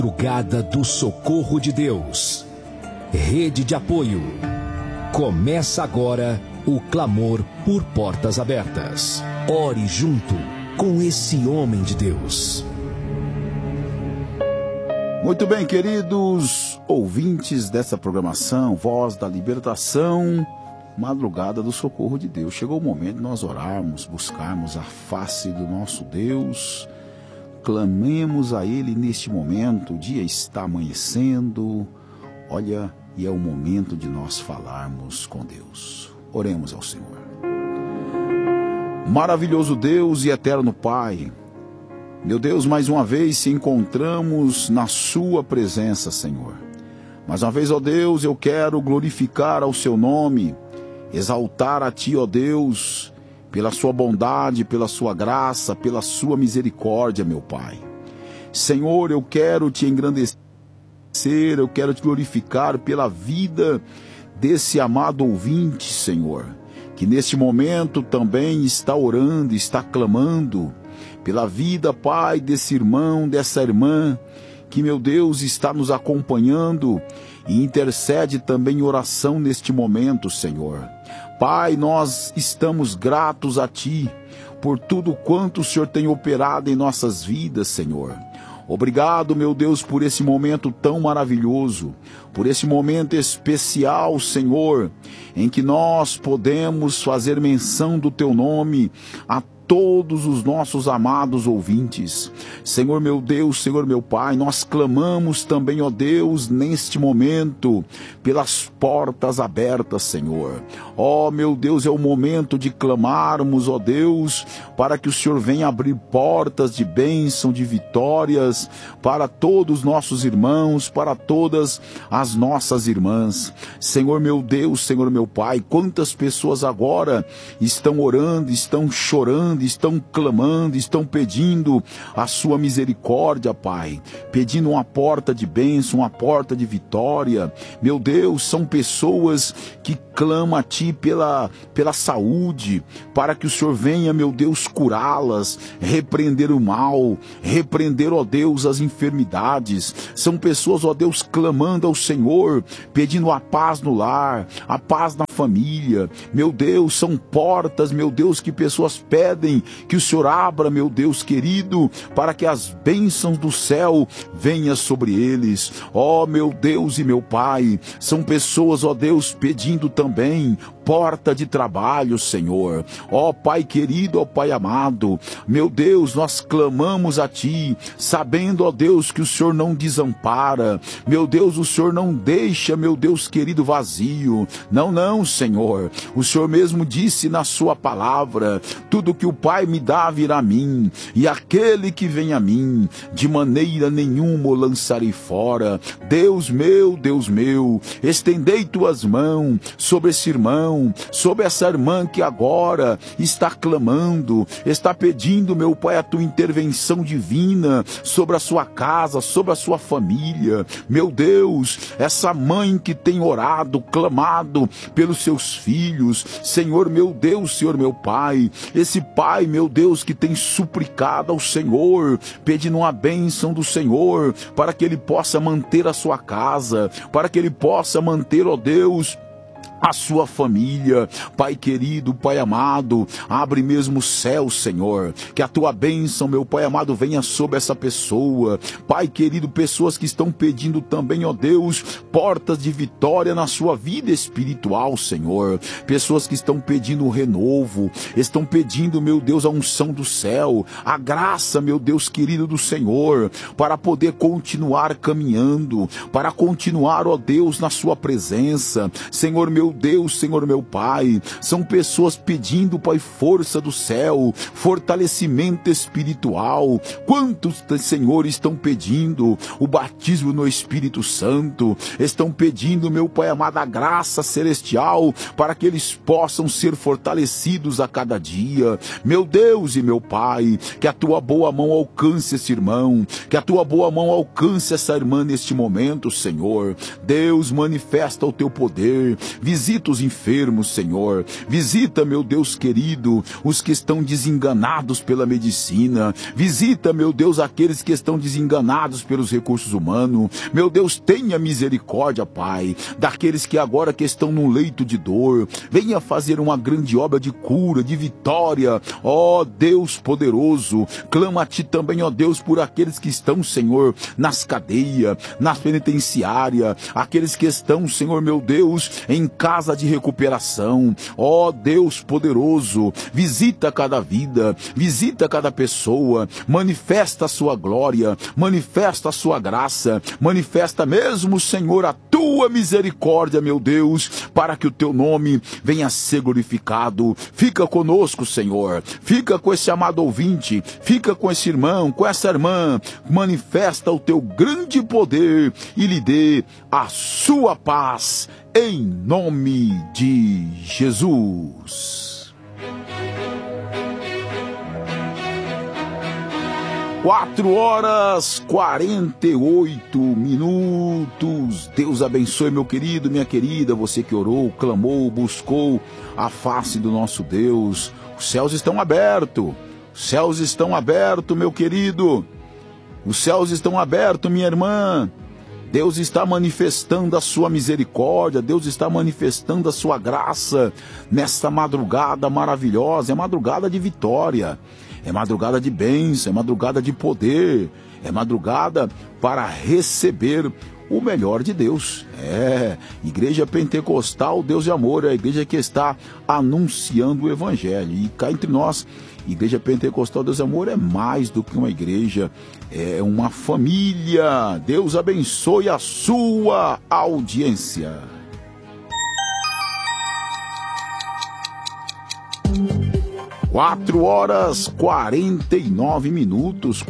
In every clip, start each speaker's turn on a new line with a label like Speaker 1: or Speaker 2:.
Speaker 1: Madrugada do Socorro de Deus. Rede de apoio. Começa agora o clamor por portas abertas. Ore junto com esse homem de Deus.
Speaker 2: Muito bem, queridos ouvintes dessa programação, Voz da Libertação, Madrugada do Socorro de Deus. Chegou o momento de nós orarmos, buscarmos a face do nosso Deus. Clamemos a Ele neste momento. O dia está amanhecendo. Olha, e é o momento de nós falarmos com Deus. Oremos ao Senhor. Maravilhoso Deus e eterno Pai, meu Deus, mais uma vez se encontramos na Sua presença, Senhor. Mais uma vez, ó Deus, eu quero glorificar ao Seu nome, exaltar a Ti, ó Deus, pela Sua bondade, pela Sua graça, pela Sua misericórdia, meu Pai. Senhor, eu quero Te engrandecer, eu quero Te glorificar pela vida desse amado ouvinte, Senhor, que neste momento também está orando, está clamando, pela vida, Pai, desse irmão, dessa irmã, que, meu Deus, está nos acompanhando e intercede também em oração neste momento, Senhor. Pai, nós estamos gratos a Ti por tudo quanto o Senhor tem operado em nossas vidas, Senhor. Obrigado, meu Deus, por esse momento tão maravilhoso, por esse momento especial, Senhor, em que nós podemos fazer menção do Teu nome a todos os nossos amados ouvintes. Senhor meu Deus, Senhor meu Pai, nós clamamos também, ó Deus, neste momento, pelas portas abertas, Senhor. Ó meu Deus, é o momento de clamarmos, ó Deus, para que o Senhor venha abrir portas de bênção, de vitórias, para todos os nossos irmãos, para todas as nossas irmãs. Senhor meu Deus, Senhor meu Pai, quantas pessoas agora estão orando, estão chorando, estão clamando, estão pedindo a Sua misericórdia, Pai, pedindo uma porta de bênção, uma porta de vitória. Meu Deus, são pessoas que clamam a Ti pela saúde, para que o Senhor venha, meu Deus, curá-las, repreender o mal, repreender, ó Deus, as enfermidades. São pessoas, ó Deus, clamando ao Senhor, pedindo a paz no lar, a paz na família. Meu Deus, são portas, meu Deus, que pessoas pedem que o Senhor abra, meu Deus querido, para que as bênçãos do céu venham sobre eles. Ó meu Deus e meu Pai, são pessoas, ó Deus, pedindo também porta de trabalho, Senhor. Ó Pai querido, ó Pai amado, meu Deus, nós clamamos a Ti, sabendo, ó Deus, que o Senhor não desampara. Meu Deus, o Senhor não deixa, meu Deus querido, vazio. Não, não, Senhor. O Senhor mesmo disse na Sua palavra: tudo que o Pai me dá virá a mim, e aquele que vem a mim, de maneira nenhuma o lançarei fora. Deus meu, estendei Tuas mãos sobre esse irmão, sobre essa irmã que agora está clamando, está pedindo, meu Pai, a Tua intervenção divina sobre a sua casa, sobre a sua família. Meu Deus, essa mãe que tem orado, clamado pelos seus filhos, Senhor meu Deus, Senhor meu Pai, esse Pai, meu Deus, que tem suplicado ao Senhor, pedindo uma bênção do Senhor, para que Ele possa manter a sua casa, para que Ele possa manter, ó Deus, a sua família. Pai querido, Pai amado, abre mesmo o céu, Senhor, que a Tua bênção, meu Pai amado, venha sobre essa pessoa. Pai querido, pessoas que estão pedindo também, ó Deus, portas de vitória na sua vida espiritual, Senhor. Pessoas que estão pedindo o renovo, estão pedindo, meu Deus, a unção do céu, a graça, meu Deus querido, do Senhor, para poder continuar caminhando, para continuar, ó Deus, na Sua presença. Senhor meu Deus, Senhor meu Pai, são pessoas pedindo, Pai, força do céu, fortalecimento espiritual. Quantos, Senhor, estão pedindo o batismo no Espírito Santo, estão pedindo, meu Pai amado, a graça celestial, para que eles possam ser fortalecidos a cada dia. Meu Deus e meu Pai, que a Tua boa mão alcance esse irmão, que a Tua boa mão alcance essa irmã neste momento, Senhor. Deus, manifesta o Teu poder, Visita os enfermos, Senhor. Visita, meu Deus querido, os que estão desenganados pela medicina. Visita, meu Deus, aqueles que estão desenganados pelos recursos humanos. Meu Deus, tenha misericórdia, Pai, daqueles que agora que estão num leito de dor. Venha fazer uma grande obra de cura, de vitória. Ó Deus poderoso, clama a Ti também, ó Deus, por aqueles que estão, Senhor, nas cadeias, nas penitenciárias, aqueles que estão, Senhor, meu Deus, em casa de recuperação. Ó Deus poderoso, visita cada vida, visita cada pessoa, manifesta a sua glória, manifesta a sua graça, manifesta mesmo, Senhor, a Tua misericórdia, meu Deus, para que o Teu nome venha a ser glorificado. Fica conosco, Senhor, fica com esse amado ouvinte, fica com esse irmão, com essa irmã, manifesta o Teu grande poder e lhe dê a sua paz, em nome de Jesus. 4h48. Deus abençoe, meu querido, minha querida, você que orou, clamou, buscou a face do nosso Deus. Os céus estão abertos. Os céus estão abertos, meu querido. Os céus estão abertos, minha irmã. Deus está manifestando a sua misericórdia, Deus está manifestando a sua graça nesta madrugada maravilhosa. É madrugada de vitória, é madrugada de bênção, é madrugada de poder, é madrugada para receber o melhor de Deus. Igreja Pentecostal, Deus de Amor, é a igreja que está anunciando o Evangelho. E cá entre nós, Igreja Pentecostal Deus de Amor é mais do que uma igreja, é uma família. Deus abençoe a sua audiência. Quatro horas 49 minutos.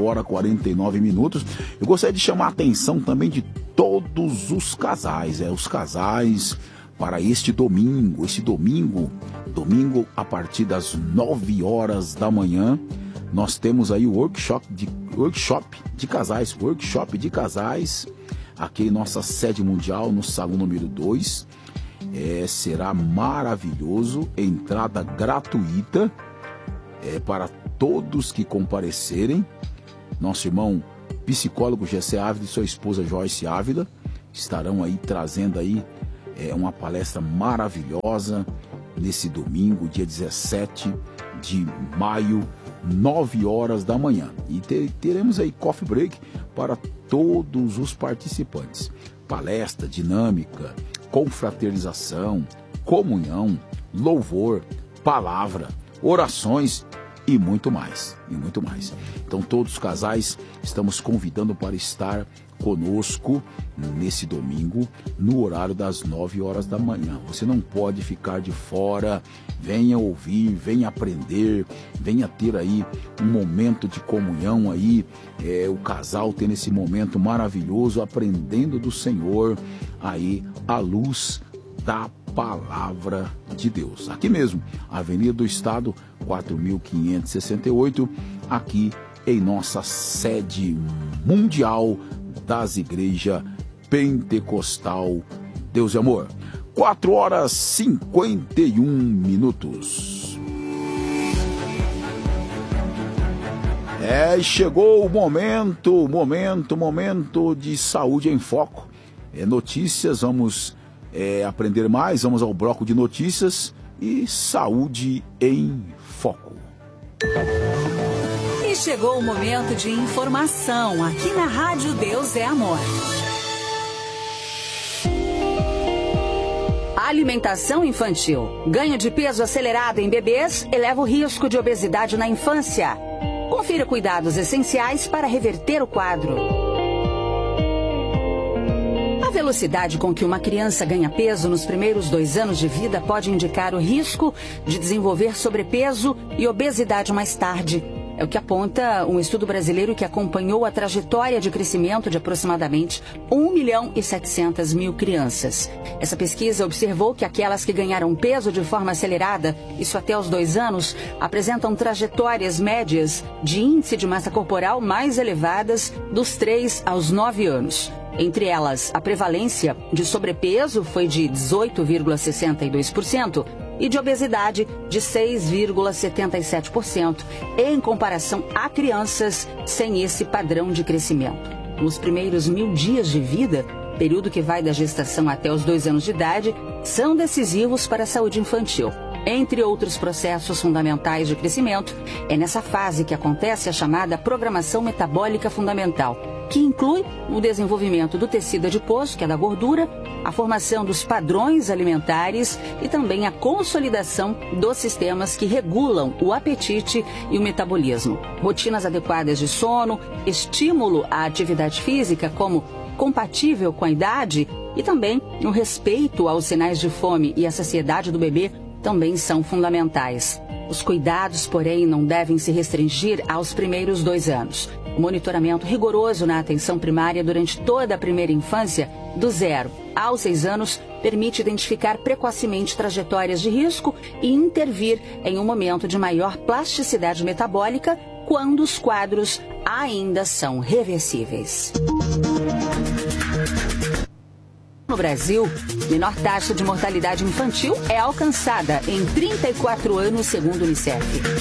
Speaker 2: Eu gostaria de chamar a atenção também de todos os casais, os casais para este domingo. Domingo a partir das 9 horas da manhã, nós temos aí o workshop de casais, aqui em nossa sede mundial, no salão número 2. Será maravilhoso, entrada gratuita para todos que comparecerem. Nosso irmão psicólogo Gessé Ávila e sua esposa Joyce Ávila estarão aí trazendo aí uma palestra maravilhosa nesse domingo, dia 17 de maio, 9 horas da manhã. E teremos aí coffee break para todos os participantes. Palestra dinâmica, confraternização, comunhão, louvor, palavra, orações e muito mais. Então todos os casais estamos convidando para estar conosco nesse domingo, no horário das 9 horas da manhã. Você não pode ficar de fora. Venha ouvir, venha aprender, venha ter aí um momento de comunhão aí, o casal tendo esse momento maravilhoso, aprendendo do Senhor aí à luz da palavra de Deus. Aqui mesmo, Avenida do Estado, 4.568, aqui em nossa sede mundial das Igrejas Pentecostal Deus de Amor. 4h51. Chegou o momento de Saúde em Foco. Notícias, vamos aprender mais, vamos ao bloco de notícias e Saúde em Foco.
Speaker 3: E chegou o momento de informação aqui na Rádio Deus é Amor. Alimentação infantil. Ganho de peso acelerado em bebês eleva o risco de obesidade na infância. Confira cuidados essenciais para reverter o quadro. A velocidade com que uma criança ganha peso nos primeiros 2 anos de vida pode indicar o risco de desenvolver sobrepeso e obesidade mais tarde. É o que aponta um estudo brasileiro que acompanhou a trajetória de crescimento de aproximadamente 1.700.000 crianças. Essa pesquisa observou que aquelas que ganharam peso de forma acelerada, isso até os 2 anos, apresentam trajetórias médias de índice de massa corporal mais elevadas dos 3 aos 9 anos. Entre elas, a prevalência de sobrepeso foi de 18,62% e de obesidade de 6,77%, em comparação a crianças sem esse padrão de crescimento. Nos primeiros 1.000 dias de vida, período que vai da gestação até os 2 anos de idade, são decisivos para a saúde infantil. Entre outros processos fundamentais de crescimento, é nessa fase que acontece a chamada programação metabólica fundamental, que inclui o desenvolvimento do tecido adiposo, que é da gordura, a formação dos padrões alimentares e também a consolidação dos sistemas que regulam o apetite e o metabolismo. Rotinas adequadas de sono, estímulo à atividade física como compatível com a idade e também o respeito aos sinais de fome e à saciedade do bebê também são fundamentais. Os cuidados, porém, não devem se restringir aos primeiros 2 anos. O monitoramento rigoroso na atenção primária durante toda a primeira infância, do 0 aos 6 anos, permite identificar precocemente trajetórias de risco e intervir em um momento de maior plasticidade metabólica quando os quadros ainda são reversíveis. No Brasil, menor taxa de mortalidade infantil é alcançada em 34 anos, segundo o Unicef.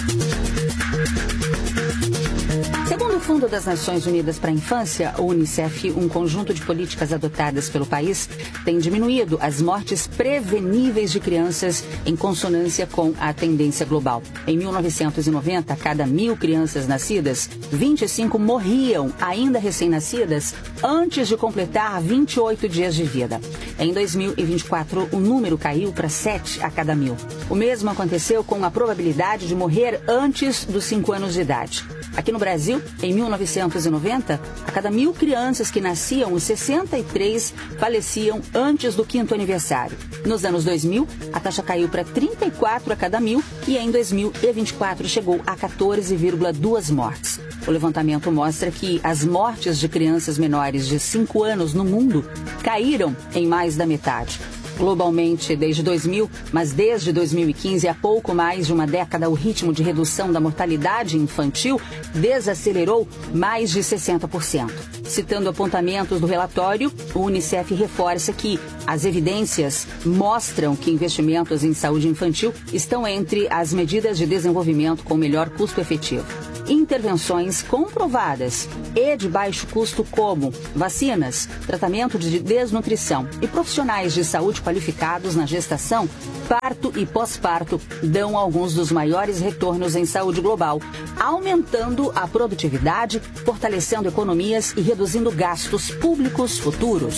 Speaker 3: Segundo o Fundo das Nações Unidas para a Infância, o Unicef, um conjunto de políticas adotadas pelo país, tem diminuído as mortes preveníveis de crianças em consonância com a tendência global. Em 1990, a cada 1.000 crianças nascidas, 25 morriam, ainda recém-nascidas, antes de completar 28 dias de vida. Em 2024, o número caiu para 7 a cada 1.000. O mesmo aconteceu com a probabilidade de morrer antes dos 5 anos de idade. Aqui no Brasil, em 1990, a cada 1.000 crianças que nasciam, os 63 faleciam antes do 5º aniversário. Nos anos 2000, a taxa caiu para 34 a cada 1.000 e em 2024 chegou a 14,2 mortes. O levantamento mostra que as mortes de crianças menores de 5 anos no mundo caíram em mais da metade. Globalmente desde 2000, mas desde 2015, há pouco mais de uma década, o ritmo de redução da mortalidade infantil desacelerou mais de 60%. Citando apontamentos do relatório, o Unicef reforça que as evidências mostram que investimentos em saúde infantil estão entre as medidas de desenvolvimento com melhor custo efetivo. Intervenções comprovadas e de baixo custo como vacinas, tratamento de desnutrição e profissionais de saúde qualificados na gestação, parto e pós-parto dão alguns dos maiores retornos em saúde global, aumentando a produtividade, fortalecendo economias e reduzindo gastos públicos futuros.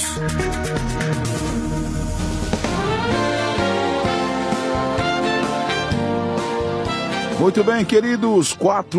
Speaker 2: Muito bem, queridos,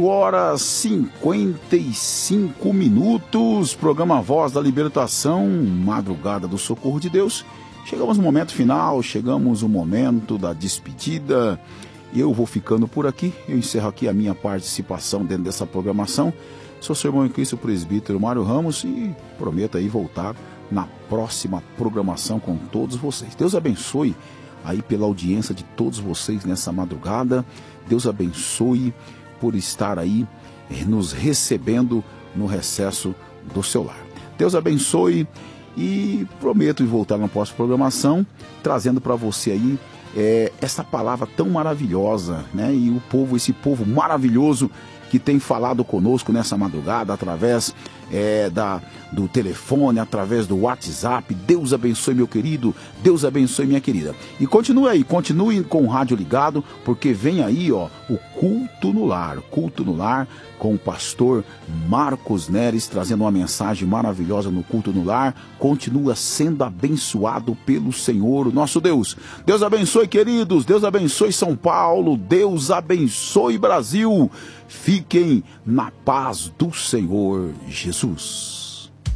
Speaker 2: 4h55, programa Voz da Libertação, Madrugada do Socorro de Deus. Chegamos no momento final, chegamos no momento da despedida. Eu vou ficando por aqui, eu encerro aqui a minha participação dentro dessa programação. Sou seu irmão em Cristo, o presbítero Mário Ramos, e prometo aí voltar na próxima programação com todos vocês. Deus abençoe aí pela audiência de todos vocês nessa madrugada. Deus abençoe por estar aí nos recebendo no recesso do seu lar. Deus abençoe e prometo voltar na próxima programação trazendo para você aí essa palavra tão maravilhosa, né? E esse povo maravilhoso que tem falado conosco nessa madrugada através do telefone, através do WhatsApp. Deus abençoe, meu querido, Deus abençoe, minha querida. E continue com o rádio ligado, porque vem aí o Culto no Lar com o pastor Marcos Neres, trazendo uma mensagem maravilhosa no Culto no Lar. Continua sendo abençoado pelo Senhor, o nosso Deus. Deus abençoe, queridos, Deus abençoe São Paulo, Deus abençoe Brasil. Fiquem na paz do Senhor Jesus.